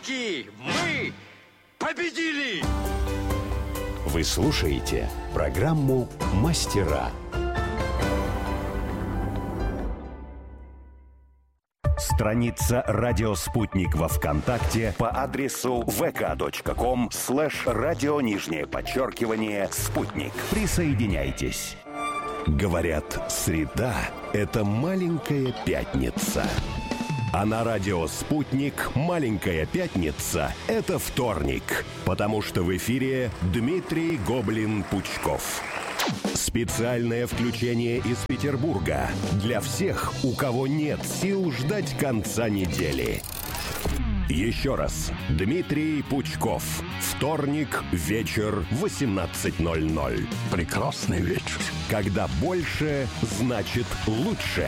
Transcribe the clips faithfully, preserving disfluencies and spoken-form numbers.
Мужики, мы победили! Вы слушаете программу «Мастера». Страница «Радио Спутник» во ВКонтакте по адресу vk.com слэш радио нижнее подчеркивание «Спутник». Присоединяйтесь. Говорят, среда – это маленькая пятница. А на радио «Спутник» маленькая пятница – это вторник, потому что в эфире Дмитрий Гоблин-Пучков. Специальное включение из Петербурга для всех, у кого нет сил ждать конца недели. Еще раз. Дмитрий Пучков. Вторник, вечер, восемнадцать ноль ноль. Прекрасный вечер. Когда больше, значит лучше.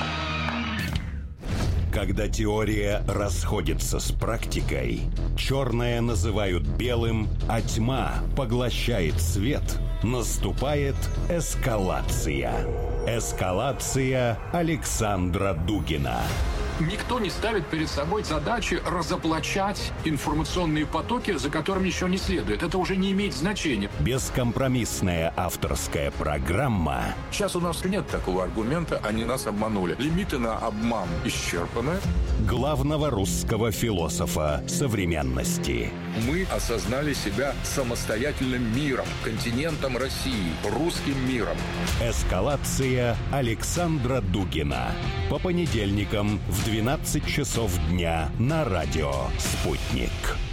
Когда теория расходится с практикой, черное называют белым, а тьма поглощает свет, наступает эскалация. Эскалация Александра Дугина. Никто не ставит перед собой задачи разоблачать информационные потоки, за которыми ничего не следует. Это уже не имеет значения. Бескомпромиссная авторская программа. Сейчас у нас нет такого аргумента, они нас обманули. Лимиты на обман исчерпаны. Главного русского философа современности. Мы осознали себя самостоятельным миром, континентом России, русским миром. Эскалация Александра Дугина. По понедельникам в двенадцать часов дня на радио «Спутник».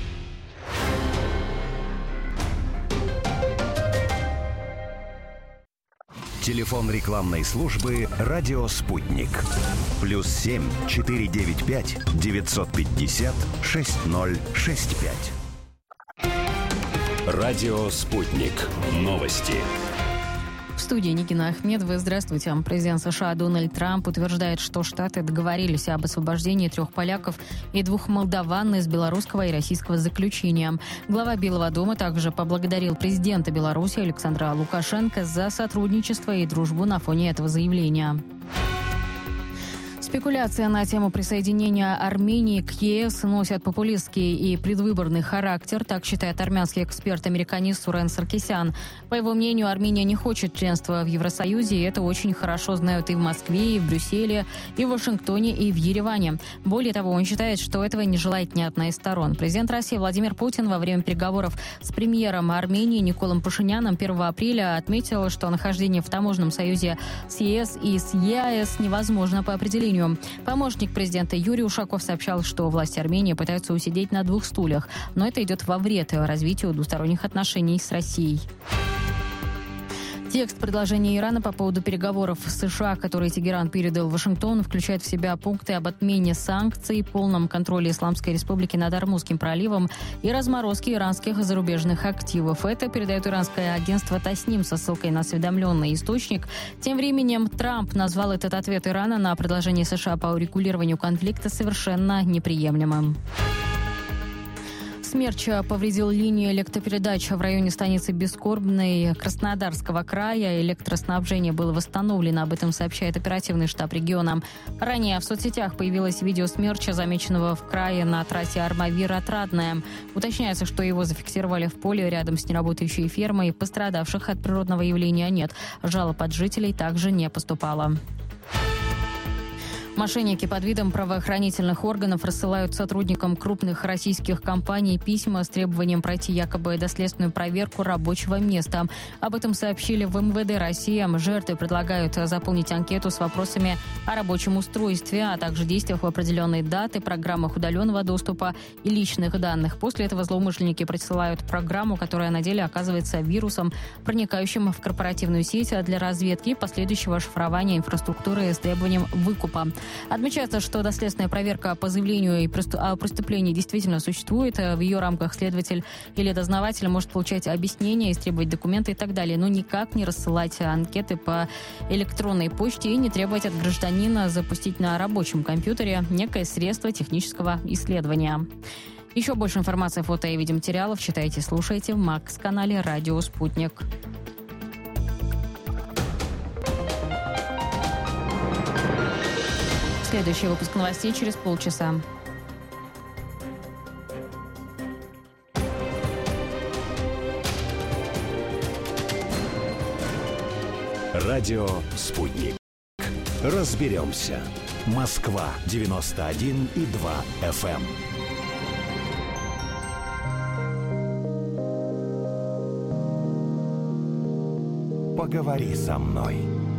Телефон рекламной службы «Радио Спутник». Плюс семь четыре девять пять девятьсот пятьдесят шесть ноль шесть пять. Радио «Спутник». Новости. В студии Нигина Ахмедова. Здравствуйте. Президент США Дональд Трамп утверждает, что Штаты договорились об освобождении трех поляков и двух молдаван из белорусского и российского заключения. Глава Белого дома также поблагодарил президента Беларуси Александра Лукашенко за сотрудничество и дружбу на фоне этого заявления. Спекуляции на тему присоединения Армении к ЕС носят популистский и предвыборный характер, так считает армянский эксперт-американист Сурен Саркисян. По его мнению, Армения не хочет членства в Евросоюзе, и это очень хорошо знают и в Москве, и в Брюсселе, и в Вашингтоне, и в Ереване. Более того, он считает, что этого не желает ни одна из сторон. Президент России Владимир Путин во время переговоров с премьером Армении Николом Пашиняном первого апреля отметил, что нахождение в таможенном союзе с ЕС и с ЕАЭС невозможно по определению. Помощник президента Юрий Ушаков сообщал, что власти Армении пытаются усидеть на двух стульях, но это идет во вред развитию двусторонних отношений с Россией. Текст предложения Ирана по поводу переговоров с США, которые Тегеран передал Вашингтону, включает в себя пункты об отмене санкций, полном контроле Исламской Республики над Ормузским проливом и разморозке иранских зарубежных активов. Это передает иранское агентство Тасним со ссылкой на осведомленный источник. Тем временем Трамп назвал этот ответ Ирана на предложение США по урегулированию конфликта совершенно неприемлемым. Смерч повредил линию электропередач в районе станицы Бескорбной Краснодарского края. Электроснабжение было восстановлено. Об этом сообщает оперативный штаб региона. Ранее в соцсетях появилось видео смерча, замеченного в крае на трассе Армавир-Отрадная. Уточняется, что его зафиксировали в поле рядом с неработающей фермой. Пострадавших от природного явления нет. Жалоб от жителей также не поступало. Мошенники под видом правоохранительных органов рассылают сотрудникам крупных российских компаний письма с требованием пройти якобы доследственную проверку рабочего места. Об этом сообщили в эм вэ дэ России. Жертвы предлагают заполнить анкету с вопросами о рабочем устройстве, а также действиях в определенные даты, программах удаленного доступа и личных данных. После этого злоумышленники присылают программу, которая на деле оказывается вирусом, проникающим в корпоративную сеть для разведки и последующего шифрования инфраструктуры с требованием выкупа. Отмечается, что доследственная проверка по заявлению о преступлении действительно существует. В ее рамках следователь или дознаватель может получать объяснения, истребовать документы и так далее, но никак не рассылать анкеты по электронной почте и не требовать от гражданина запустить на рабочем компьютере некое средство технического исследования. Еще больше информации, фото и видеоматериалов читайте, слушайте в Макс-канале «Радио Спутник». Следующий выпуск новостей через полчаса. Радио «Спутник». Разберемся. Москва девяносто один и два эф эм. Поговори со мной.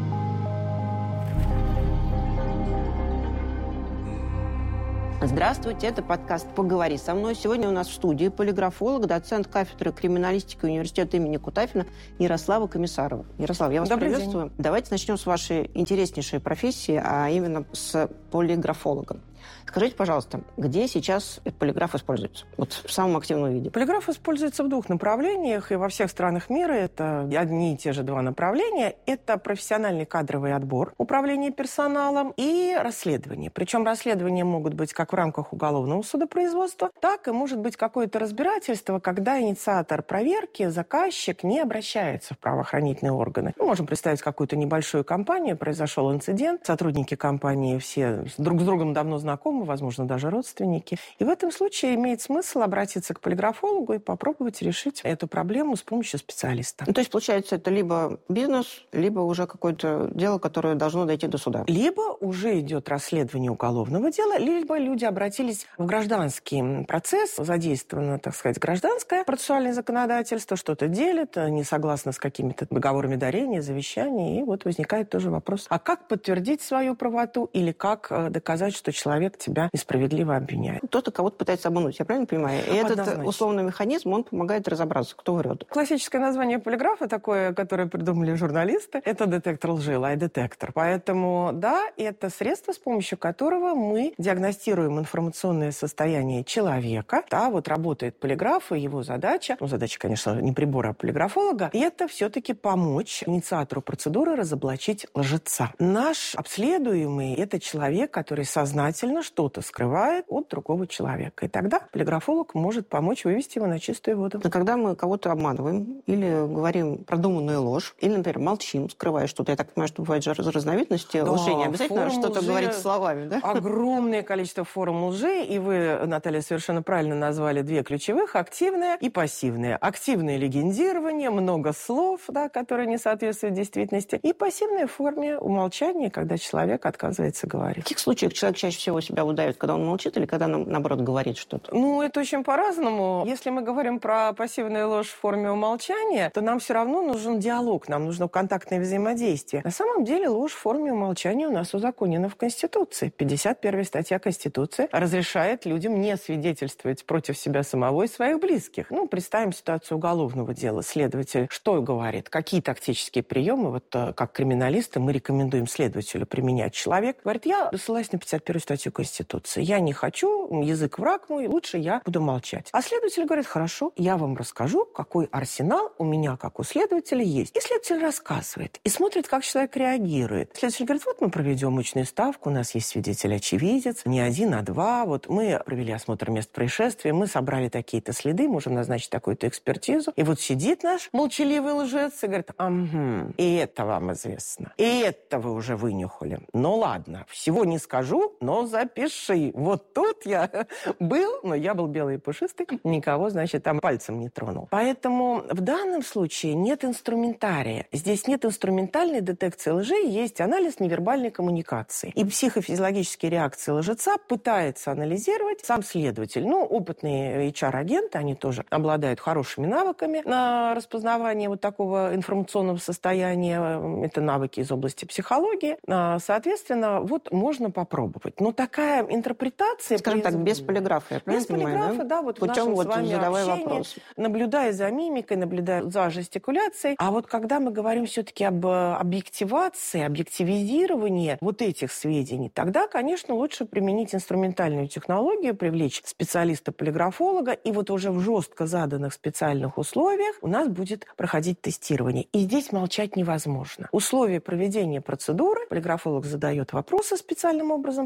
Здравствуйте, это подкаст «Поговори со мной». Сегодня у нас в студии полиграфолог, доцент кафедры криминалистики университета имени Кутафина Ярослава Комиссарова. Ярослав, я вас Добрый приветствую. день. Давайте начнем с вашей интереснейшей профессии, а именно с полиграфолога. Скажите, пожалуйста, где сейчас полиграф используется? Вот в самом активном виде. Полиграф используется в двух направлениях, и во всех странах мира это одни и те же два направления. Это профессиональный кадровый отбор, управление персоналом и расследование. Причем расследования могут быть как в рамках уголовного судопроизводства, так и может быть какое-то разбирательство, когда инициатор проверки, заказчик, не обращается в правоохранительные органы. Мы можем представить какую-то небольшую компанию, произошел инцидент, сотрудники компании все друг с другом давно знакомы, возможно, даже родственники. И в этом случае имеет смысл обратиться к полиграфологу и попробовать решить эту проблему с помощью специалиста. Ну, то есть, получается, это либо бизнес, либо уже какое-то дело, которое должно дойти до суда. Либо уже идет расследование уголовного дела, либо люди обратились в гражданский процесс, задействовано, так сказать, гражданское процессуальное законодательство, что-то делит, не согласно с какими-то договорами дарения, завещаний, и вот возникает тоже вопрос, а как подтвердить свою правоту или как доказать, что человек тебя несправедливо обвиняет. Кто-то кого-то пытается обмануть, я правильно понимаю? И Однозначно. этот условный механизм, он помогает разобраться, кто врет. Классическое название полиграфа, такое, которое придумали журналисты, это детектор лжи, лай-детектор. Поэтому, да, это средство, с помощью которого мы диагностируем информационное состояние человека. Да, вот работает полиграф, и его задача, ну, задача, конечно, не прибора, а полиграфолога, и это все-таки помочь инициатору процедуры разоблачить лжеца. Наш обследуемый – это человек, который сознательно что-то скрывает от другого человека. И тогда полиграфолог может помочь вывести его на чистую воду. Но когда мы кого-то обманываем или говорим продуманную ложь, или, например, молчим, скрывая что-то, я так понимаю, что бывают же разновидности Да, лжи, не обязательно что-то лжи, говорить словами, да? Огромное количество форм лжи, и вы, Наталья, совершенно правильно назвали две ключевых – активное и пассивное. Активное легендирование, много слов, да, которые не соответствуют действительности, и пассивное в форме умолчания, когда человек отказывается говорить. В каких случаях человек чаще всего себя выдает, когда он молчит или когда, наоборот, говорит что-то? Ну, это очень по-разному. Если мы говорим про пассивную ложь в форме умолчания, то нам все равно нужен диалог, нам нужно контактное взаимодействие. На самом деле ложь в форме умолчания у нас узаконена в Конституции. пятьдесят первая статья Конституции разрешает людям не свидетельствовать против себя самого и своих близких. Ну, представим ситуацию уголовного дела. Следователь что говорит? Какие тактические приемы, вот как криминалисты, мы рекомендуем следователю применять? Человек говорит, я ссылаюсь на пятьдесят первую статью Конституции. Я не хочу, язык враг мой, лучше я буду молчать. А следователь говорит, хорошо, я вам расскажу, какой арсенал у меня, как у следователя, есть. И следователь рассказывает и смотрит, как человек реагирует. Следователь говорит, вот мы проведем очную ставку, у нас есть свидетель-очевидец, не один, а два. Вот мы провели осмотр мест происшествия, мы собрали такие-то следы, можем назначить такую-то экспертизу. И вот сидит наш молчаливый лжец и говорит, ага, и это вам известно, и это вы уже вынюхали. Ну ладно, всего не скажу, но запиши. Вот тут я был, но я был белый и пушистый, никого, значит, там пальцем не тронул. Поэтому в данном случае нет инструментария. Здесь нет инструментальной детекции лжи, есть анализ невербальной коммуникации. И психофизиологические реакции лжеца пытается анализировать сам следователь. Ну, опытные эйч ар-агенты, они тоже обладают хорошими навыками на распознавание вот такого информационного состояния. Это навыки из области психологии. Соответственно, вот можно попробовать. Но такая интерпретация... Скажем так, без полиграфа, я правильно без понимаю, полиграфа, да? да, вот Путем в нашем вот с вами задавая общении, вопрос. наблюдая за мимикой, наблюдая за жестикуляцией. А вот когда мы говорим все-таки об объективации, объективизировании вот этих сведений, тогда, конечно, лучше применить инструментальную технологию, привлечь специалиста-полиграфолога, и вот уже в жестко заданных специальных условиях у нас будет проходить тестирование. И здесь молчать невозможно. Условия проведения процедуры, полиграфолог задает вопросы специальным образом подобранные,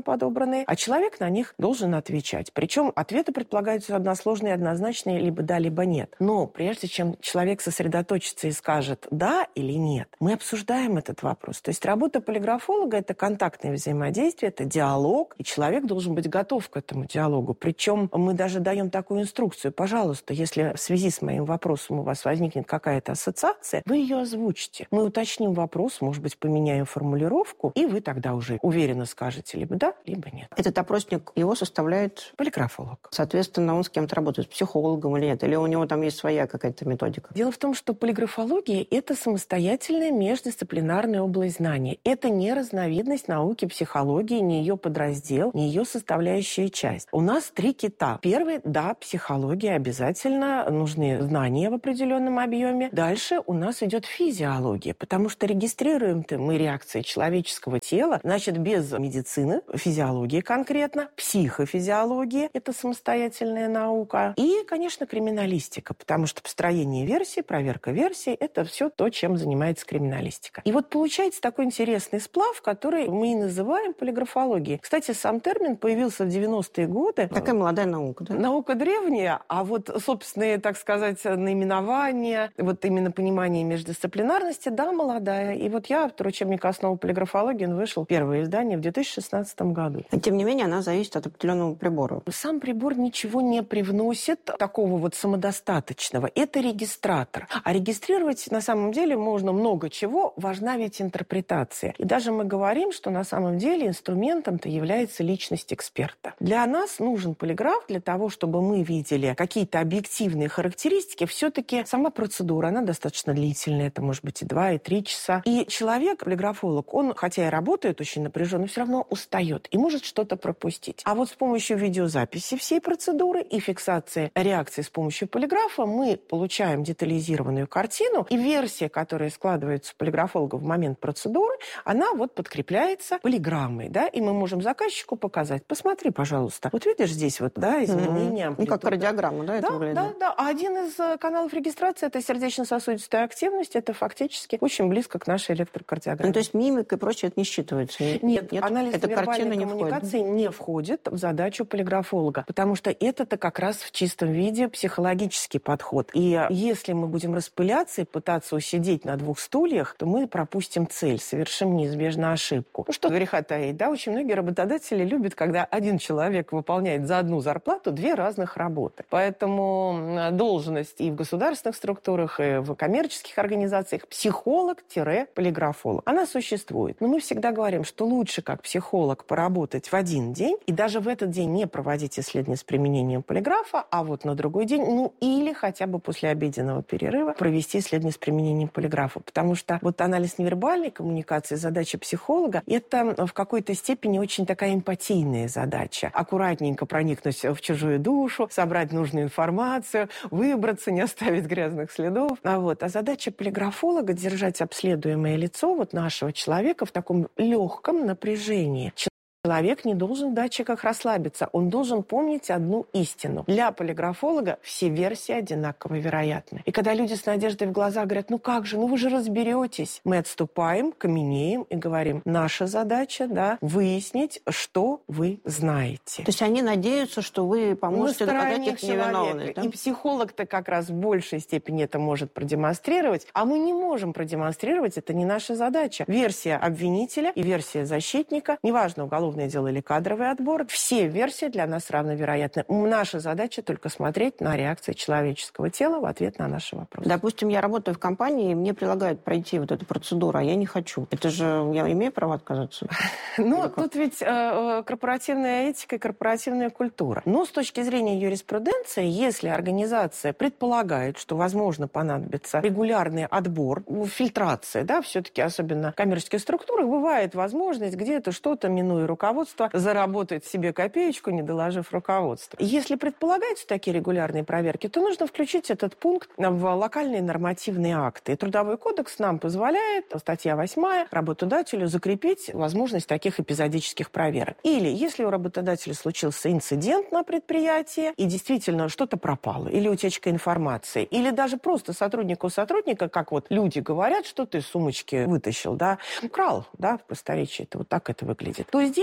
собраны, а человек на них должен отвечать. Причем ответы предполагаются односложные, однозначные, либо да, либо нет. Но прежде чем человек сосредоточится и скажет «да» или «нет», мы обсуждаем этот вопрос. То есть работа полиграфолога – это контактное взаимодействие, это диалог, и человек должен быть готов к этому диалогу. Причем мы даже даем такую инструкцию. Пожалуйста, если в связи с моим вопросом у вас возникнет какая-то ассоциация, вы ее озвучите. Мы уточним вопрос, может быть, поменяем формулировку, и вы тогда уже уверенно скажете либо да, либо нет. Этот опросник, его составляет полиграфолог. Соответственно, он с кем-то работает, с психологом или нет? Или у него там есть своя какая-то методика? Дело в том, что полиграфология – это самостоятельная междисциплинарная область знаний. Это не разновидность науки психологии, не ее подраздел, не ее составляющая часть. У нас три кита. Первый – да, психология обязательно, нужны знания в определенном объеме. Дальше у нас идет физиология, потому что регистрируем-то мы реакции человеческого тела, значит, без медицины, физиологии конкретно, психофизиология – это самостоятельная наука. И, конечно, криминалистика, потому что построение версий, проверка версий – это все то, чем занимается криминалистика. И вот получается такой интересный сплав, который мы и называем полиграфологией. Кстати, сам термин появился в девяностые годы. Такая молодая наука, да? Наука древняя, а вот собственные, так сказать, наименования, вот именно понимание междисциплинарности, да, молодая. И вот я, автор учебника «Основы полиграфологии», он вышел, первое издание, в две тысячи шестнадцатом году. И, тем не менее, она зависит от определенного прибора. Сам прибор ничего не привносит такого вот самодостаточного. Это регистратор. А регистрировать на самом деле можно много чего. Важна ведь интерпретация. И даже мы говорим, что на самом деле инструментом-то является личность эксперта. Для нас нужен полиграф для того, чтобы мы видели какие-то объективные характеристики. Все-таки сама процедура, она достаточно длительная. Это может быть и два, и три часа. И человек, полиграфолог, он, хотя и работает очень напряженно, все равно устает и может что-то пропустить. А вот с помощью видеозаписи всей процедуры и фиксации реакции с помощью полиграфа мы получаем детализированную картину, и версия, которая складывается у полиграфолога в момент процедуры, она вот подкрепляется полиграммой, да, и мы можем заказчику показать: посмотри, пожалуйста, вот видишь здесь вот, да, изменения. Mm-hmm. Ну, как кардиограмма, да, это да, выглядит? Да, да. А один из каналов регистрации – это сердечно-сосудистая активность, это фактически очень близко к нашей электрокардиограмме. Ну, то есть мимик и прочее это не считывается? Нет, нет, анализ эта вербальной не коммуникации входит. не входит в задачу полиграфолога, потому что это-то как раз в чистом виде психологический подход. И если мы будем распыляться и пытаться усидеть на двух стульях, то мы пропустим цель, совершим неизбежно ошибку. Ну что греха таить, да, очень многие работодатели любят, когда один человек выполняет за одну зарплату две разных работы. Поэтому должность и в государственных структурах, и в коммерческих организациях психолог-полиграфолог. Она существует. Но мы всегда говорим, что лучше как психолог поработать в один день и даже в этот день не проводить исследования с применением полиграфа, а вот на другой день, ну или хотя бы после обеденного перерыва провести исследования с применением полиграфа. Потому что вот анализ невербальной коммуникации, задача психолога, это в какой-то степени очень такая эмпатийная задача. Аккуратненько проникнуть в чужую душу, собрать нужную информацию, выбраться, не оставить грязных следов. А, вот. а задача полиграфолога — держать обследуемое лицо вот нашего человека в таком легком напряжении. Человек не должен в датчиках расслабиться, он должен помнить одну истину. Для полиграфолога все версии одинаково вероятны. И когда люди с надеждой в глазах говорят: ну как же, ну вы же разберетесь, мы отступаем, каменеем и говорим: наша задача, да, выяснить, что вы знаете. То есть они надеются, что вы поможете доказать их невиновность. Да? И психолог-то как раз в большей степени это может продемонстрировать, а мы не можем продемонстрировать, это не наша задача. Версия обвинителя и версия защитника, неважно, уголовное дело или кадровый отбор, все версии для нас равновероятны. Наша задача только смотреть на реакции человеческого тела в ответ на наши вопросы. Допустим, я работаю в компании, и мне предлагают пройти вот эту процедуру, а я не хочу. Это же я имею право отказаться? Ну, тут ведь корпоративная этика и корпоративная культура. Но с точки зрения юриспруденции, если организация предполагает, что, возможно, понадобится регулярный отбор, фильтрация, да, все-таки особенно в коммерческих структурах, бывает возможность где-то что-то, минуя руководство, заработать себе копеечку, не доложив руководству. Если предполагаются такие регулярные проверки, то нужно включить этот пункт в локальные нормативные акты. И Трудовой кодекс нам позволяет, статья восьмая, работодателю закрепить возможность таких эпизодических проверок. Или если у работодателя случился инцидент на предприятии, и действительно что-то пропало, или утечка информации, или даже просто сотруднику сотрудника, как вот люди говорят, что ты из сумочки вытащил, да, украл, да, в просторечии, это вот так это выглядит, то здесь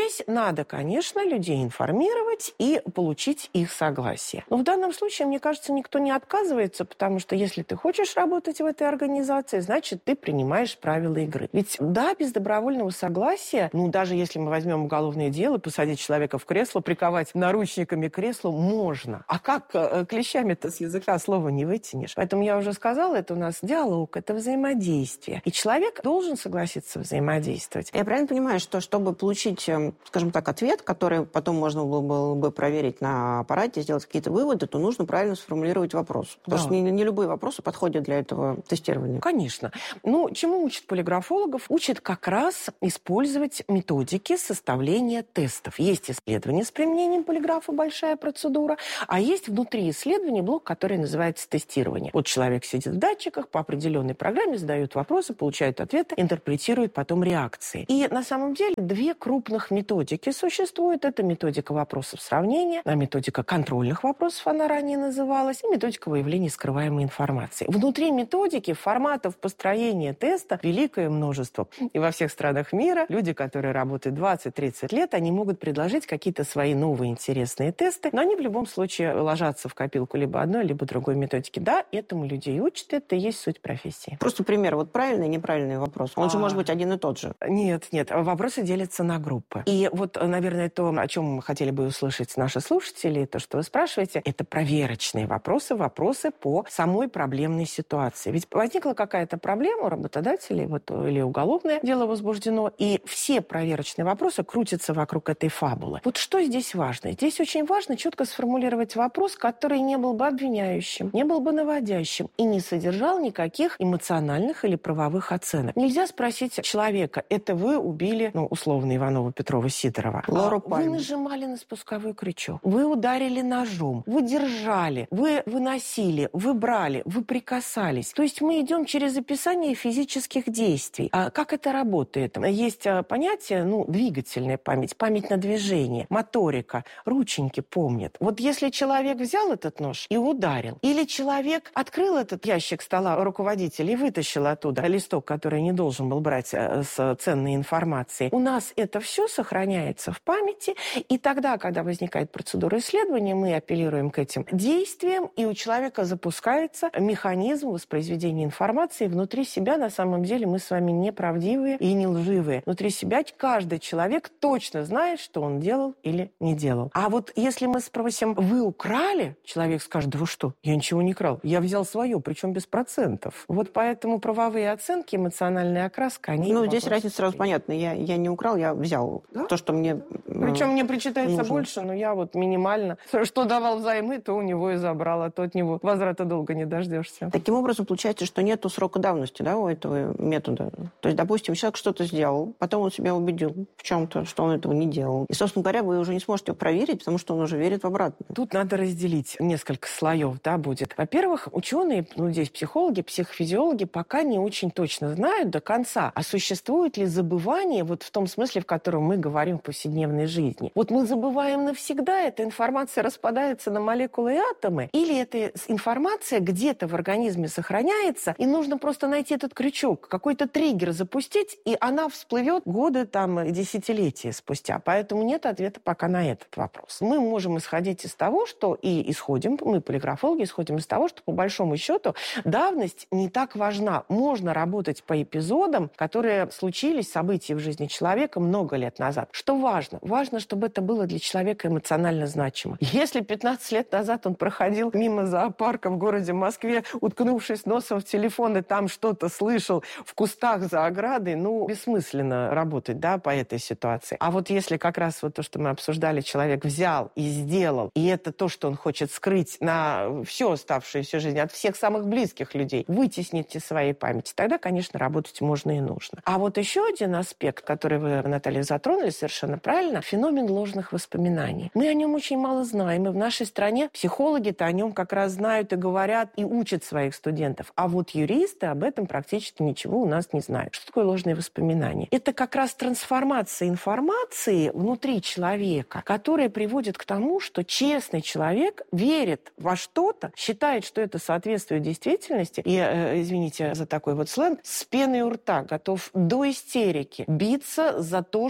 здесь надо, конечно, людей информировать и получить их согласие. Но в данном случае, мне кажется, никто не отказывается, потому что если ты хочешь работать в этой организации, значит, ты принимаешь правила игры. Ведь да, без добровольного согласия, ну, даже если мы возьмем уголовное дело, посадить человека в кресло, приковать наручниками к креслу, можно. А как э, клещами-то с языка слова не вытянешь? Поэтому я уже сказала, это у нас диалог, это взаимодействие. И человек должен согласиться взаимодействовать. Я правильно понимаю, что чтобы получить, скажем так, ответ, который потом можно было бы проверить на аппарате, сделать какие-то выводы, то нужно правильно сформулировать вопрос. Потому Да. что не, не любые вопросы подходят для этого тестирования. Конечно. Ну, чему учат полиграфологов? Учат как раз использовать методики составления тестов. Есть исследование с применением полиграфа, большая процедура, а есть внутри исследования блок, который называется тестирование. Вот человек сидит в датчиках, по определенной программе задает вопросы, получает ответы, интерпретирует потом реакции. И на самом деле две крупных методики существуют. Это методика вопросов сравнения, а методика контрольных вопросов, она ранее называлась, и методика выявления скрываемой информации. Внутри методики форматов построения теста великое множество. И во всех странах мира люди, которые работают двадцать-тридцать лет, они могут предложить какие-то свои новые интересные тесты, но они в любом случае ложатся в копилку либо одной, либо другой методики. Да, этому людей учат, это и есть суть профессии. Просто пример. Вот правильный и неправильный вопрос. Он же А. может быть один и тот же. Нет, нет, вопросы делятся на группы. И вот, наверное, то, о чем мы хотели бы услышать наши слушатели, то, что вы спрашиваете, это проверочные вопросы, вопросы по самой проблемной ситуации. Ведь возникла какая-то проблема у работодателей, вот, или уголовное дело возбуждено, и все проверочные вопросы крутятся вокруг этой фабулы. Вот что здесь важно? Здесь очень важно четко сформулировать вопрос, который не был бы обвиняющим, не был бы наводящим и не содержал никаких эмоциональных или правовых оценок. Нельзя спросить человека, это вы убили, ну, условно, Иванова, Петрова, Сидорова. Лору А вы Пальму. нажимали на спусковой крючок, вы ударили ножом, вы держали, вы выносили, вы брали, вы прикасались. То есть мы идем через описание физических действий. А как это работает? Есть а, понятие, ну, двигательная память, память на движение, моторика, рученьки помнят. Вот если человек взял этот нож и ударил, или человек открыл этот ящик стола руководителя и вытащил оттуда листок, который не должен был брать а, с ценной информацией, у нас это все сохраняется в памяти, и тогда, когда возникает процедура исследования, мы апеллируем к этим действиям, и у человека запускается механизм воспроизведения информации. Внутри себя, на самом деле, мы с вами не правдивые и не лживые. Внутри себя каждый человек точно знает, что он делал или не делал. А вот если мы спросим, вы украли? Человек скажет, да вы что, я ничего не крал, я взял свое, причем без процентов. Вот поэтому правовые оценки, эмоциональная окраска, они... Ну, здесь вопрос разница сразу понятна. Я, я не украл, я взял Да? то, что мне... Причем мне причитается нужно. больше, но я вот минимально. Что давал взаймы, то у него и забрал, а то от него возврата долго не дождешься. Таким образом, получается, что нету срока давности, да, у этого метода. То есть, допустим, человек что-то сделал, потом он себя убедил в чем-то, что он этого не делал. И, собственно говоря, вы уже не сможете его проверить, потому что он уже верит в обратное. Тут надо разделить несколько слоев, да, будет. Во-первых, ученые, ну, здесь психологи, психофизиологи пока не очень точно знают до конца, а существует ли забывание вот в том смысле, в котором мы говорим в повседневной жизни. Вот мы забываем навсегда, эта информация распадается на молекулы и атомы, или эта информация где-то в организме сохраняется, и нужно просто найти этот крючок, какой-то триггер запустить, и она всплывет годы, там, десятилетия спустя. Поэтому нет ответа пока на этот вопрос. Мы можем исходить из того, что и исходим, мы, полиграфологи, исходим из того, что по большому счету давность не так важна. Можно работать по эпизодам, которые случились, события в жизни человека много лет назад. Что важно? Важно, чтобы это было для человека эмоционально значимо. Если пятнадцать лет назад он проходил мимо зоопарка в городе Москве, уткнувшись носом в телефон, и там что-то слышал в кустах за оградой, ну, бессмысленно работать, да, по этой ситуации. А вот если как раз вот то, что мы обсуждали, человек взял и сделал, и это то, что он хочет скрыть на всю оставшуюся жизнь от всех самых близких людей, вытеснить из своей памяти, тогда, конечно, работать можно и нужно. А вот еще один аспект, который вы, Наталья, затронули совершенно правильно, феномен ложных воспоминаний. Мы о нем очень мало знаем, и в нашей стране психологи-то о нем как раз знают и говорят, и учат своих студентов. А вот юристы об этом практически ничего у нас не знают. Что такое ложные воспоминания? Это как раз трансформация информации внутри человека, которая приводит к тому, что честный человек верит во что-то, считает, что это соответствует действительности, и, э, извините за такой вот сленг, с пеной у рта готов до истерики биться за то, что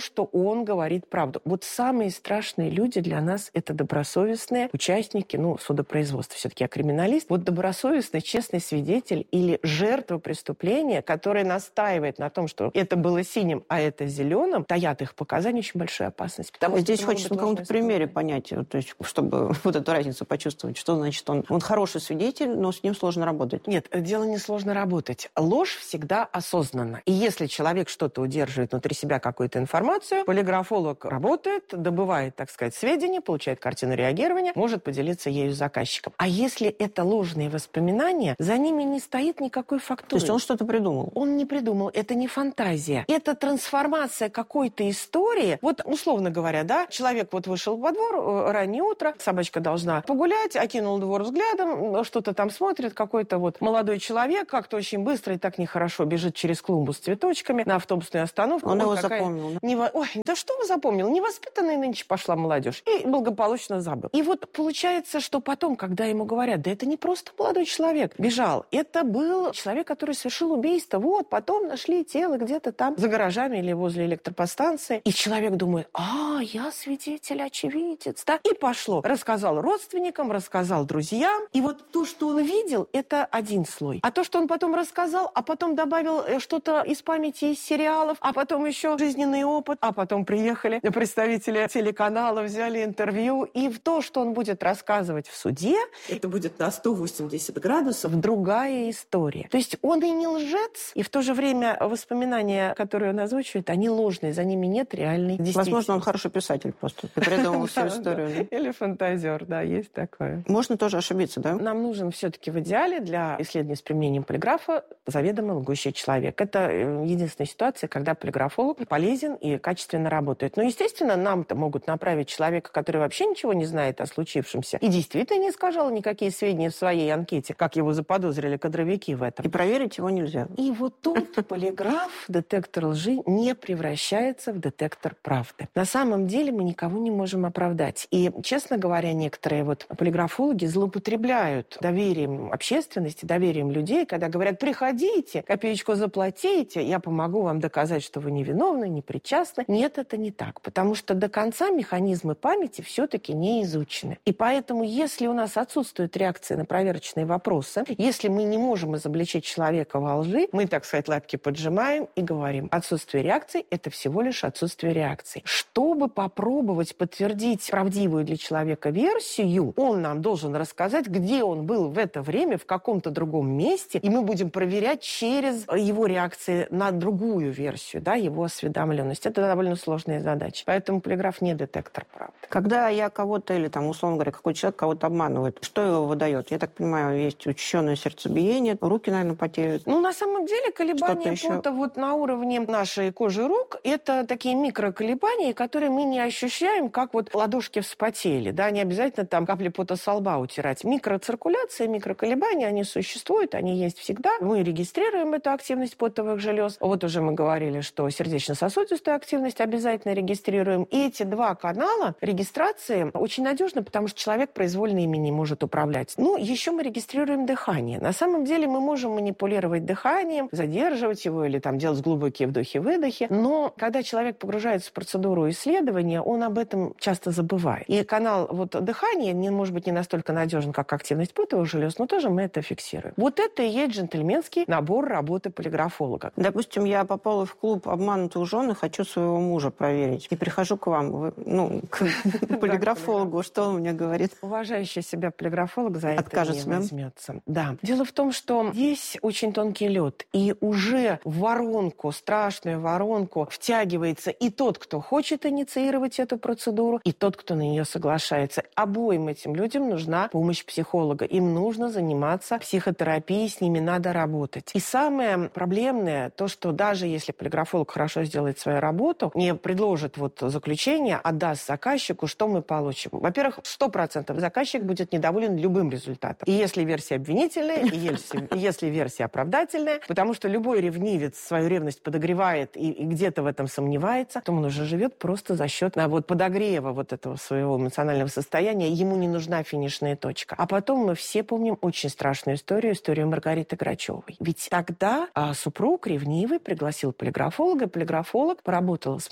он говорит правду. Вот самые страшные люди для нас – это добросовестные участники, ну, судопроизводства, все-таки я криминалист. Вот добросовестный, честный свидетель или жертва преступления, который настаивает на том, что это было синим, а это зеленым, таят их показания очень большую опасность. Потому Здесь что хочется на каком-то примере понять, то есть, чтобы вот эту разницу почувствовать, что значит он, он хороший свидетель, но с ним сложно работать. Нет, дело не сложно работать. Ложь всегда осознанна. И если человек что-то удерживает внутри себя, какую-то информацию, полиграфолог работает, добывает, так сказать, сведения, получает картину реагирования, может поделиться ею с заказчиком. А если это ложные воспоминания, за ними не стоит никакой фактуры. То есть он что-то придумал? Он не придумал, это не фантазия. Это трансформация какой-то истории. Вот, условно говоря, да, человек вот вышел во двор, раннее утро, собачка должна погулять, окинул двор взглядом, что-то там смотрит, какой-то вот молодой человек как-то очень быстро и так нехорошо бежит через клумбу с цветочками на автобусную остановку. Он Ой, его какая... запомнил. Да? Не... Ой, да что вы запомнил? Невоспитанная нынче пошла молодежь. И благополучно забыл. И вот получается, что потом, когда ему говорят, да это не просто молодой человек бежал, это был человек, который совершил убийство. Вот, потом нашли тело где-то там за гаражами или возле электроподстанции. И человек думает, а, я свидетель, очевидец, да? И пошло. Рассказал родственникам, рассказал друзьям. И вот то, что он видел, это один слой. А то, что он потом рассказал, а потом добавил что-то из памяти, из сериалов, а потом еще жизненный опыт, а потом приехали представители телеканала, взяли интервью, и в то, что он будет рассказывать в суде, это будет на сто восемьдесят градусов другая история. То есть он и не лжец, и в то же время воспоминания, которые он озвучивает, они ложные, за ними нет реальной действительности. Возможно, он хороший писатель просто. Ты придумал всю историю. Или фантазер, да, есть такое. Можно тоже ошибиться, да? Нам нужен все-таки в идеале для исследования с применением полиграфа заведомо лгущий человек. Это единственная ситуация, когда полиграфолог полезен и качественно работает. Но, естественно, нам-то могут направить человека, который вообще ничего не знает о случившемся и действительно не сказал никакие сведения в своей анкете, как его заподозрили кадровики в этом. И проверить его нельзя. И вот тут полиграф, детектор лжи, не превращается в детектор правды. На самом деле мы никого не можем оправдать. И, честно говоря, некоторые вот полиграфологи злоупотребляют доверием общественности, доверием людей, когда говорят, приходите, копеечку заплатите, я помогу вам доказать, что вы невиновны, не причастны. Нет, это не так, потому что до конца механизмы памяти все-таки не изучены. И поэтому, если у нас отсутствует реакция на проверочные вопросы, если мы не можем изобличить человека во лжи, мы, так сказать, лапки поджимаем и говорим, отсутствие реакции – это всего лишь отсутствие реакции. Чтобы попробовать подтвердить правдивую для человека версию, он нам должен рассказать, где он был в это время, в каком-то другом месте, и мы будем проверять через его реакции на другую версию, да, его осведомленность. Это довольно сложная задача. Поэтому полиграф не детектор правды. Когда я кого-то, или там, условно говоря, какой-то человек кого-то обманывает, что его выдает? Я так понимаю, есть учащенное сердцебиение, руки, наверное, потеют. Ну, на самом деле, колебания пота вот на уровне нашей кожи рук, это такие микроколебания, которые мы не ощущаем, как вот ладошки вспотели, да, не обязательно там капли пота со лба утирать. Микроциркуляция, микроколебания, они существуют, они есть всегда. Мы регистрируем эту активность потовых желез. Вот уже мы говорили, что сердечно-сосудистую активность обязательно регистрируем. И эти два канала регистрации очень надежны, потому что человек произвольно ими не может управлять. Ну, еще мы регистрируем дыхание. На самом деле мы можем манипулировать дыханием, задерживать его или там делать глубокие вдохи-выдохи. Но когда человек погружается в процедуру исследования, он об этом часто забывает. И канал вот дыхания не может быть не настолько надежен, как активность потовых желез, но тоже мы это фиксируем. Вот это и есть джентльменский набор работы полиграфолога. Допустим, я попала в клуб обманутых жен и хочу своего мужа проверить. И прихожу к вам, вы, ну, к полиграфологу. Что он мне говорит? Уважающий себя полиграфолог за это Откажется, не возьмется. Да. Дело в том, что здесь очень тонкий лед. И уже в воронку, страшную воронку, втягивается и тот, кто хочет инициировать эту процедуру, и тот, кто на нее соглашается. Обоим этим людям нужна помощь психолога. Им нужно заниматься психотерапией, с ними надо работать. И самое проблемное, то, что даже если полиграфолог хорошо сделает свою работу, не предложит вот заключение, а даст заказчику, что мы получим? Во-первых, сто процентов заказчик будет недоволен любым результатом. И если версия обвинительная, и если, и если версия оправдательная, потому что любой ревнивец свою ревность подогревает и, и где-то в этом сомневается, то он уже живет просто за счет а, вот, подогрева вот этого своего эмоционального состояния. Ему не нужна финишная точка. А потом мы все помним очень страшную историю, историю Маргариты Грачевой. Ведь тогда а, супруг ревнивый пригласил полиграфолога, полиграфолог поработал с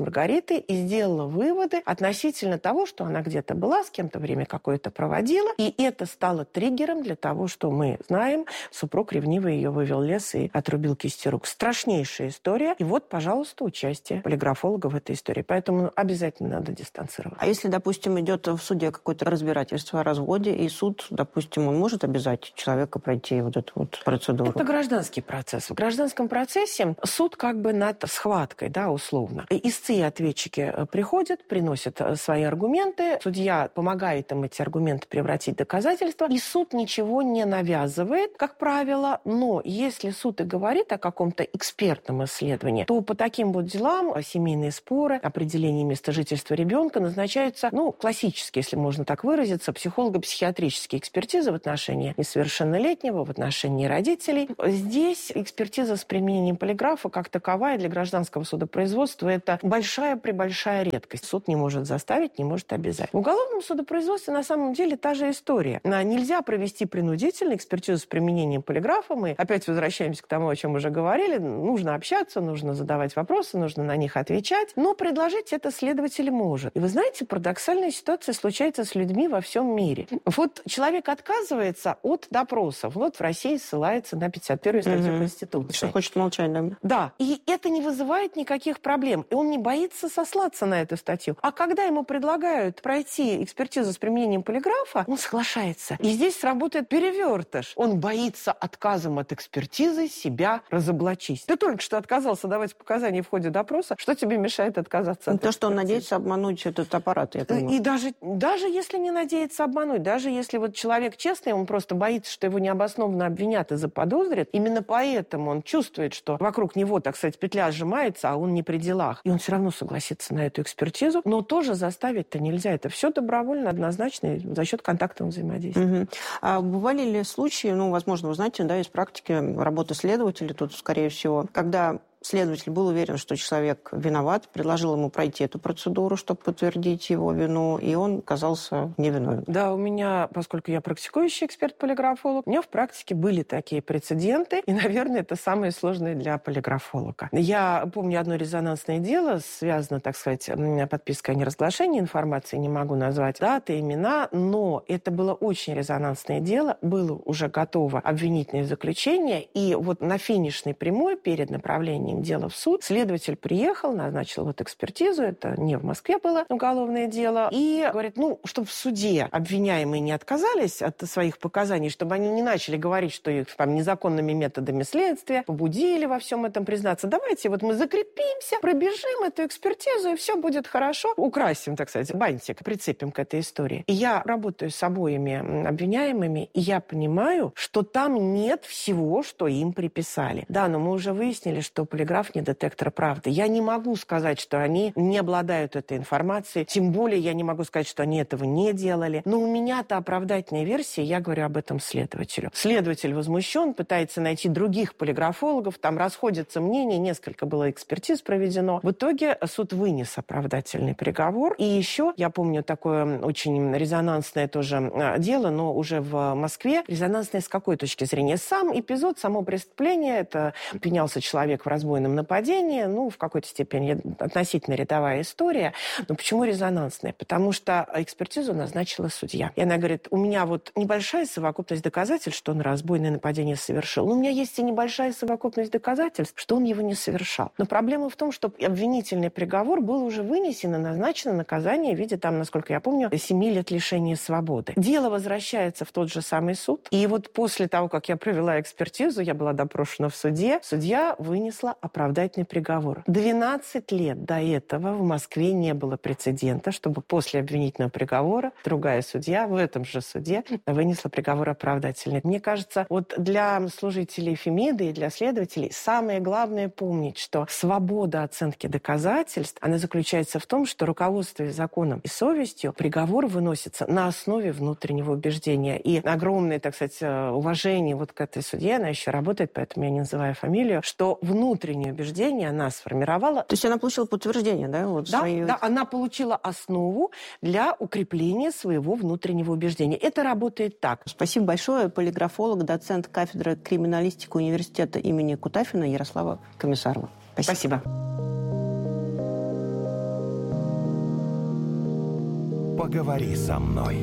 Маргаритой и сделала выводы относительно того, что она где-то была, с кем-то время какое-то проводила, и это стало триггером для того, что мы знаем, супруг ревниво ее вывел в лес и отрубил кисти рук. Страшнейшая история. И вот, пожалуйста, участие полиграфолога в этой истории. Поэтому обязательно надо дистанцироваться. А если, допустим, идет в суде какое-то разбирательство о разводе, и суд, допустим, он может обязать человека пройти вот эту вот процедуру? Это гражданский процесс. В гражданском процессе суд как бы над схваткой, да, условно. Истцы и ответчики приходят, приносят свои аргументы, судья помогает им эти аргументы превратить в доказательства, и суд ничего не навязывает, как правило, но если суд и говорит о каком-то экспертном исследовании, то по таким вот делам, семейные споры, определение места жительства ребенка назначаются, ну, классические, если можно так выразиться, психолого-психиатрические экспертизы в отношении несовершеннолетнего, в отношении родителей. Здесь экспертиза с применением полиграфа как таковая для гражданского судопроизводства – это большая-пребольшая редкость. Суд не может заставить, не может обязать. В уголовном судопроизводстве на самом деле та же история. Нельзя провести принудительную экспертизу с применением полиграфа. Мы опять возвращаемся к тому, о чем уже говорили. Нужно общаться, нужно задавать вопросы, нужно на них отвечать. Но предложить это следователь может. И вы знаете, парадоксальная ситуация случается с людьми во всем мире. Вот человек отказывается от допросов. Вот в России ссылается на пятьдесят первую статью угу. Конституции. Что хочет молчать, да? Да. И это не вызывает никаких проблем. И он не боится сослаться на эту статью. А когда ему предлагают пройти экспертизу с применением полиграфа, он соглашается. И здесь сработает перевертыш. Он боится отказом от экспертизы себя разоблачить. Ты только что отказался давать показания в ходе допроса. Что тебе мешает отказаться от То, экспертизы? что он надеется обмануть этот аппарат. Я и даже, даже если не надеется обмануть, даже если вот человек честный, он просто боится, что его необоснованно обвинят и заподозрят, именно поэтому он чувствует, что вокруг него, так сказать, петля сжимается, а он не при делах. И он все равно согласится на эту экспертизу, но тоже заставить-то нельзя. Это все добровольно, однозначно, за счет контактного взаимодействия. Угу. А бывали ли случаи, ну, возможно, вы знаете, да, из практики работы следователей тут, скорее всего, когда следователь был уверен, что человек виноват, предложил ему пройти эту процедуру, чтобы подтвердить его вину, и он оказался невиновен. Да, у меня, поскольку я практикующий эксперт-полиграфолог, у меня в практике были такие прецеденты, и, наверное, это самое сложное для полиграфолога. Я помню одно резонансное дело, связано, так сказать, подпиской о неразглашении информации, не могу назвать даты, имена, но это было очень резонансное дело, было уже готово обвинительное заключение, и вот на финишной прямой перед направлением дело в суд. Следователь приехал, назначил вот экспертизу, это не в Москве было уголовное дело, и говорит, ну, чтобы в суде обвиняемые не отказались от своих показаний, чтобы они не начали говорить, что их там незаконными методами следствия побудили во всем этом признаться. Давайте вот мы закрепимся, пробежим эту экспертизу, и все будет хорошо. Украсим, так сказать, бантик, прицепим к этой истории. И я работаю с обоими обвиняемыми, и я понимаю, что там нет всего, что им приписали. Да, но мы уже выяснили, что полиграф не детектор правды. Я не могу сказать, что они не обладают этой информацией, тем более я не могу сказать, что они этого не делали. Но у меня-то оправдательная версия, я говорю об этом следователю. Следователь возмущен, пытается найти других полиграфологов, там расходятся мнения, несколько было экспертиз проведено. В итоге суд вынес оправдательный приговор. И еще, я помню такое очень резонансное тоже дело, но уже в Москве. Резонансное с какой точки зрения? Сам эпизод, само преступление, это обвинялся человек в разбойном нападении, ну, в какой-то степени относительно рядовая история. Но почему резонансная? Потому что экспертизу назначила судья. И она говорит, у меня вот небольшая совокупность доказательств, что он разбойное нападение совершил. Но у меня есть и небольшая совокупность доказательств, что он его не совершал. Но проблема в том, что обвинительный приговор был уже вынесен и назначено наказание в виде, там, насколько я помню, семи лет лишения свободы. Дело возвращается в тот же самый суд. И вот после того, как я провела экспертизу, я была допрошена в суде, судья вынесла оправдательный приговор. двенадцать лет до этого в Москве не было прецедента, чтобы после обвинительного приговора другая судья в этом же суде вынесла приговор оправдательный. Мне кажется, вот для служителей Фемиды и для следователей самое главное помнить, что свобода оценки доказательств, она заключается в том, что, руководствуясь законом и совестью, приговор выносится на основе внутреннего убеждения. И огромное, так сказать, уважение вот к этой судье, она еще работает, поэтому я не называю фамилию, что внутреннее убеждение она сформировала. То есть она получила подтверждение, да? Вот да, свои... да, она получила основу для укрепления своего внутреннего убеждения. Это работает так. Спасибо большое. Полиграфолог, доцент кафедры криминалистики университета имени Кутафина Ярослава Комиссарова. Спасибо. Спасибо. Поговори со мной.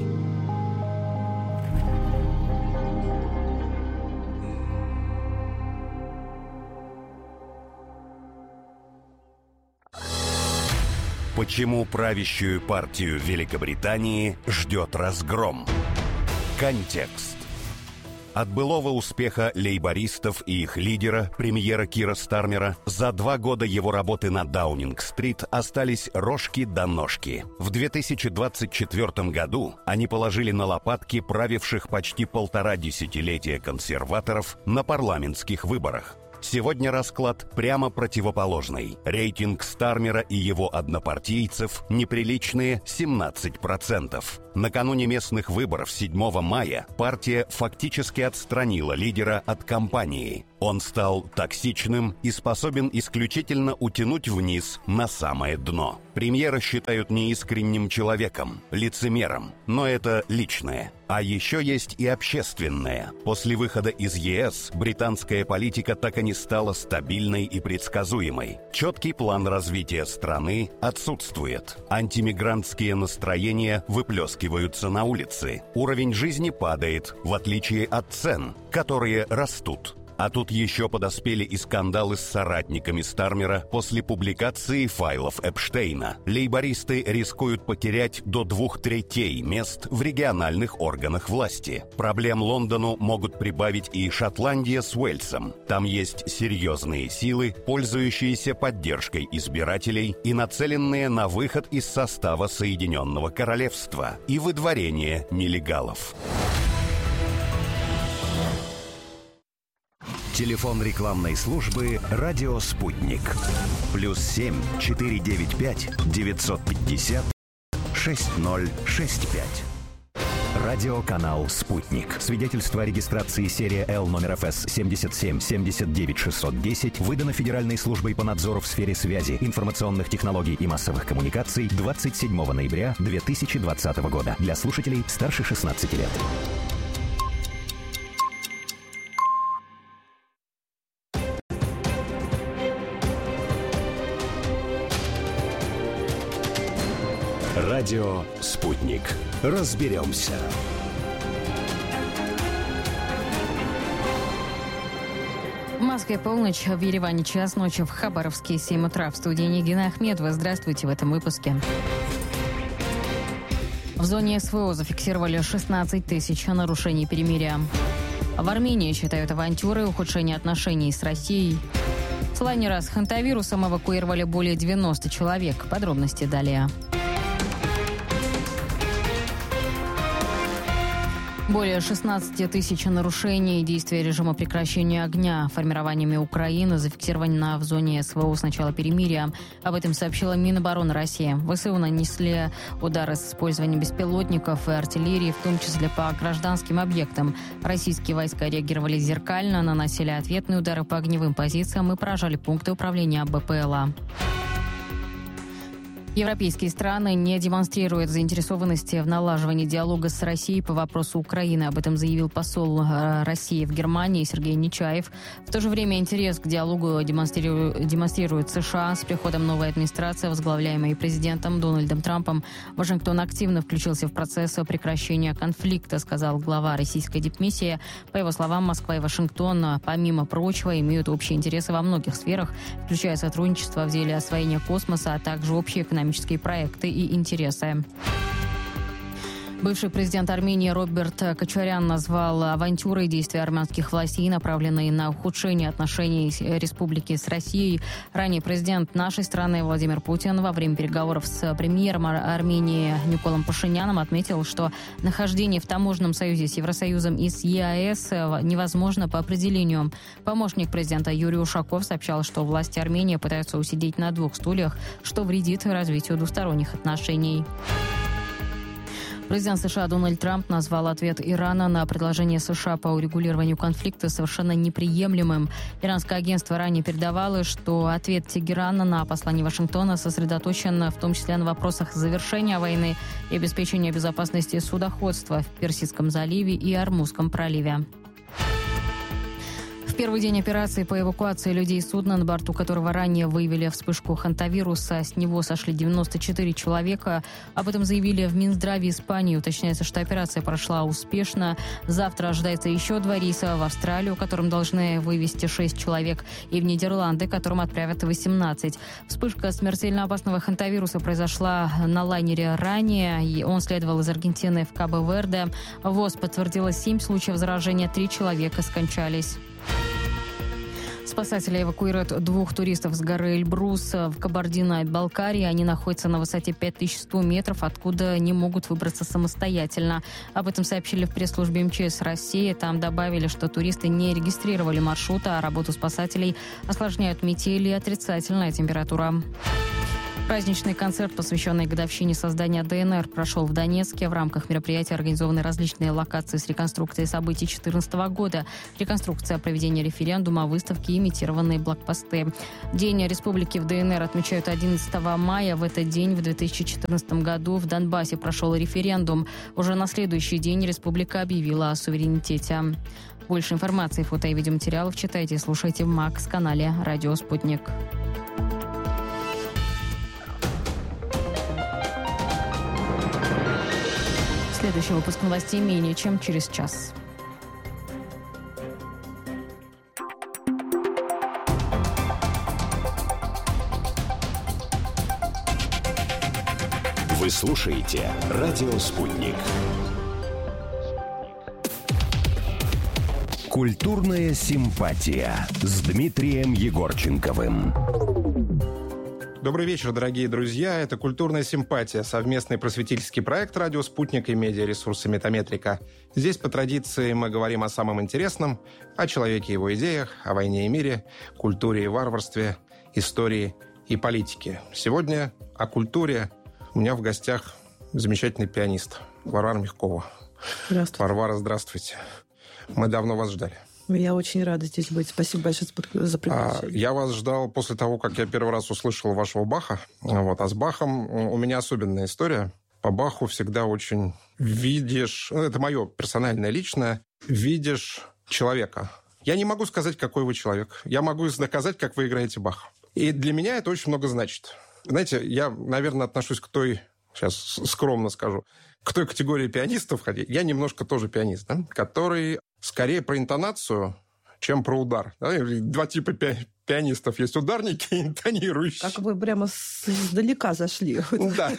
Почему правящую партию Великобритании ждет разгром? Контекст. От былого успеха лейбористов и их лидера, премьера Кира Стармера, за два года его работы на Даунинг-стрит остались рожки до ножки. В две тысячи двадцать четвёртом году они положили на лопатки правивших почти полтора десятилетия консерваторов на парламентских выборах. Сегодня расклад прямо противоположный. Рейтинг Стармера и его однопартийцев неприличные семнадцать процентов. Накануне местных выборов седьмого мая партия фактически отстранила лидера от кампании. Он стал токсичным и способен исключительно утянуть вниз на самое дно. Премьера считают неискренним человеком, лицемером, но это личное. А еще есть и общественное. После выхода из ЕС британская политика так и не стала стабильной и предсказуемой. Четкий план развития страны отсутствует. Антимигрантские настроения выплескиваются на улицы. Уровень жизни падает, в отличие от цен, которые растут. А тут еще подоспели и скандалы с соратниками Стармера после публикации файлов Эпштейна. Лейбористы рискуют потерять до двух третей мест в региональных органах власти. Проблем Лондону могут прибавить и Шотландия с Уэльсом. Там есть серьезные силы, пользующиеся поддержкой избирателей и нацеленные на выход из состава Соединенного Королевства и выдворение нелегалов. Телефон рекламной службы «Радио Спутник». Плюс семь четыре девять пять девятьсот пятьдесят шесть ноль шесть пять. Радиоканал «Спутник». Свидетельство о регистрации серия Л номер эф эс семьдесят семь семьдесят девять шестьсот десять выдано Федеральной службой по надзору в сфере связи, информационных технологий и массовых коммуникаций двадцать седьмого ноября две тысячи двадцатого года. Для слушателей старше шестнадцати лет. Радио «Спутник». Разберемся. В Москве полночь, в Ереване час ночи, в Хабаровске семь утра. В студии Нигина Ахмедова. Здравствуйте в этом выпуске. В зоне СВО зафиксировали шестнадцать тысяч нарушений перемирия. В Армении считают авантюрой ухудшение отношений с Россией. С лайнера с хантавирусом эвакуировали более девяноста человек. Подробности далее. Более шестнадцати тысяч нарушений действия режима прекращения огня формированиями Украины зафиксировано в зоне СВО с начала перемирия. Об этом сообщила Минобороны России. ВСУ нанесли удары с использованием беспилотников и артиллерии, в том числе по гражданским объектам. Российские войска реагировали зеркально, наносили ответные удары по огневым позициям и поражали пункты управления БПЛА. Европейские страны не демонстрируют заинтересованности в налаживании диалога с Россией по вопросу Украины. Об этом заявил посол России в Германии Сергей Нечаев. В то же время интерес к диалогу демонстрирует, демонстрирует США. С приходом новой администрации, возглавляемой президентом Дональдом Трампом, Вашингтон активно включился в процесс прекращения конфликта, сказал глава российской дипмиссии. По его словам, Москва и Вашингтон, помимо прочего, имеют общие интересы во многих сферах, включая сотрудничество в деле освоения космоса, а также общие экономические проекты и интересы. Бывший президент Армении Роберт Кочарян назвал авантюрой действия армянских властей, направленные на ухудшение отношений республики с Россией. Ранее президент нашей страны Владимир Путин во время переговоров с премьером Армении Николом Пашиняном отметил, что нахождение в таможенном союзе с Евросоюзом и с ЕАЭС невозможно по определению. Помощник президента Юрий Ушаков сообщал, что власти Армении пытаются усидеть на двух стульях, что вредит развитию двусторонних отношений. Президент США Дональд Трамп назвал ответ Ирана на предложение США по урегулированию конфликта совершенно неприемлемым. Иранское агентство ранее передавало, что ответ Тегерана на послание Вашингтона сосредоточен в том числе на вопросах завершения войны и обеспечения безопасности судоходства в Персидском заливе и Ормузском проливе. В первый день операции по эвакуации людей с судна, на борту которого ранее выявили вспышку хантавируса, с него сошли девяносто четыре человека. Об этом заявили в Минздраве Испании. Уточняется, что операция прошла успешно. Завтра ожидается еще два рейса в Австралию, которым должны вывезти шесть человек, и в Нидерланды, которым отправят восемнадцать. Вспышка смертельно опасного хантавируса произошла на лайнере ранее, и он следовал из Аргентины в Кабо-Верде. ВОЗ подтвердила семь случаев заражения, три человека скончались. Спасатели эвакуируют двух туристов с горы Эльбрус в Кабардино-Балкарии. Они находятся на высоте пять тысяч сто метров, откуда не могут выбраться самостоятельно. Об этом сообщили в пресс-службе МЧС России. Там добавили, что туристы не регистрировали маршрута, а работу спасателей осложняют метели и отрицательная температура. Праздничный концерт, посвященный годовщине создания ДНР, прошел в Донецке. В рамках мероприятия организованы различные локации с реконструкцией событий две тысячи четырнадцатого года. Реконструкция проведения референдума, выставки и имитированные блокпосты. День республики в ДНР отмечают одиннадцатого мая. В этот день, в две тысячи четырнадцатом году, в Донбассе прошел референдум. Уже на следующий день республика объявила о суверенитете. Больше информации, фото и видеоматериалов читайте и слушайте в Макс-канале «Радио Спутник». Следующий выпуск новостей менее чем через час. Вы слушаете «Радио Спутник». Культурная симпатия с Дмитрием Егорченковым. Добрый вечер, дорогие друзья. Это «Культурная симпатия», совместный просветительский проект «Радио Спутник» и медиаресурсы «Метаметрика». Здесь, по традиции, мы говорим о самом интересном, о человеке и его идеях, о войне и мире, культуре и варварстве, истории и политике. Сегодня о культуре. У меня в гостях замечательный пианист Варвара Мягкова. Здравствуйте. Варвара, здравствуйте. Мы давно вас ждали. Я очень рада здесь быть. Спасибо большое за приглашение. Я вас ждал после того, как я первый раз услышал вашего Баха. Вот. А с Бахом у меня особенная история. По Баху всегда очень видишь... Ну, это мое персональное, личное. Видишь человека. Я не могу сказать, какой вы человек. Я могу доказать, как вы играете Баха. И для меня это очень много значит. Знаете, я, наверное, отношусь к той... Сейчас скромно скажу. К той категории пианистов, хотя я немножко тоже пианист, да, который... Скорее про интонацию, чем про удар. Два типа пи- пианистов. Есть ударники и интонирующие. Как вы прямо издалека зашли. Да.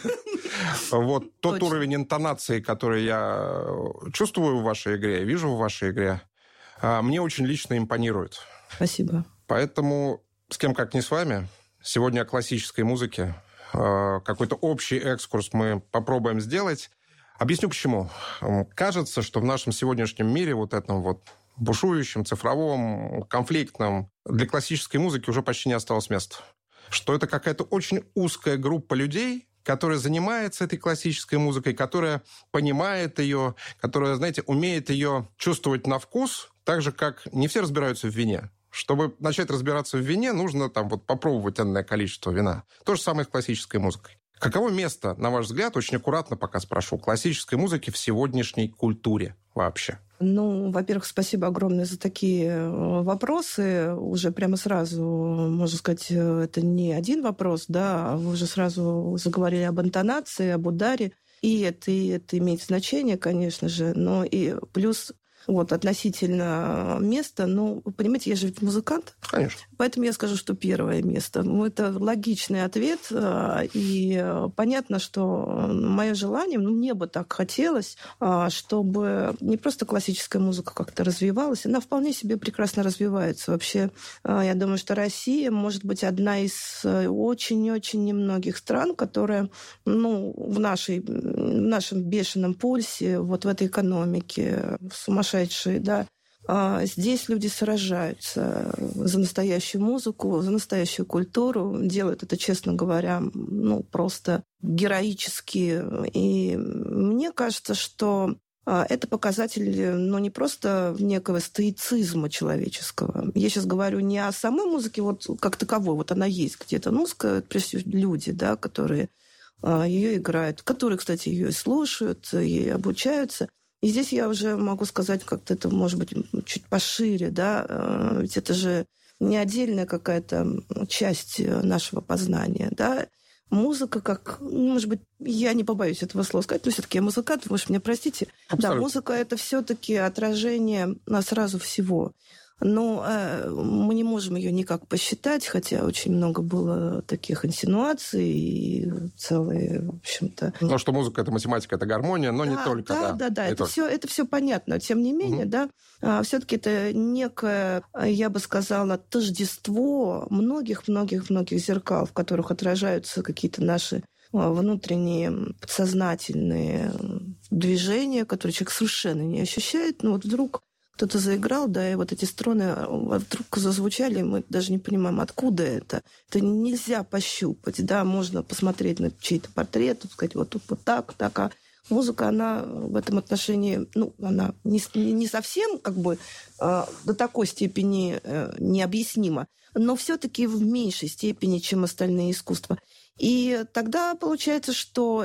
Вот тот уровень интонации, который я чувствую в вашей игре, вижу в вашей игре, мне очень лично импонирует. Спасибо. Поэтому с кем как не с вами, сегодня о классической музыке, какой-то общий экскурс мы попробуем сделать. Объясню, к чему. Кажется, что в нашем сегодняшнем мире, вот этом вот бушующем, цифровом, конфликтном, для классической музыки уже почти не осталось места. Что это какая-то очень узкая группа людей, которая занимается этой классической музыкой, которая понимает ее, которая, знаете, умеет ее чувствовать на вкус, так же, как не все разбираются в вине. Чтобы начать разбираться в вине, нужно там вот попробовать энное количество вина. То же самое с классической музыкой. Каково место, на ваш взгляд, очень аккуратно пока спрошу, классической музыки в сегодняшней культуре вообще? Ну, во-первых, спасибо огромное за такие вопросы. Уже прямо сразу, можно сказать, это не один вопрос, да, вы уже сразу заговорили об интонации, об ударе. И это, и это имеет значение, конечно же, но и плюс... Вот, относительно места, ну, вы понимаете, я же ведь музыкант. Конечно. Поэтому я скажу, что первое место. Ну, это логичный ответ. И понятно, что мое желание, ну, мне бы так хотелось, чтобы не просто классическая музыка как-то развивалась, она вполне себе прекрасно развивается. Вообще, я думаю, что Россия может быть одна из очень-очень немногих стран, которая, ну, в, нашей, в нашем бешеном пульсе, вот в этой экономике, сумасшедшей, да. Здесь люди сражаются за настоящую музыку, за настоящую культуру, делают это, честно говоря, ну, просто героически. И мне кажется, что это показатель, ну, не просто некого стоицизма человеческого. Я сейчас говорю не о самой музыке вот как таковой, вот она есть где-то. Музыка, прежде всего, люди, да, которые ее играют, которые, кстати, ее слушают и обучаются. И здесь я уже могу сказать как-то это, может быть, чуть пошире, да, ведь это же не отдельная какая-то часть нашего познания, да. Музыка, как, может быть, я не побоюсь этого слова сказать, но все-таки я музыкант, вы уж меня простите. Абсолютно. Да, музыка – это все-таки отражение сразу всего. Но э, мы не можем ее никак посчитать, хотя очень много было таких инсинуаций и целые, в общем-то... Ну, что музыка – это математика, это гармония, но да, не только. Да, да, да, да, это, это все, это все понятно. Тем не менее, угу. да, а, все-таки это некое, я бы сказала, тождество многих-многих-многих зеркал, в которых отражаются какие-то наши внутренние подсознательные движения, которые человек совершенно не ощущает, но вот вдруг кто-то заиграл, да, и вот эти струны вдруг зазвучали, и мы даже не понимаем, откуда это. Это нельзя пощупать, да, можно посмотреть на чей-то портрет, сказать, вот тут вот так, так, а музыка, она в этом отношении, ну, она не, не совсем, как бы, э, до такой степени э, необъяснима, но все-таки в меньшей степени, чем остальные искусства. И тогда получается, что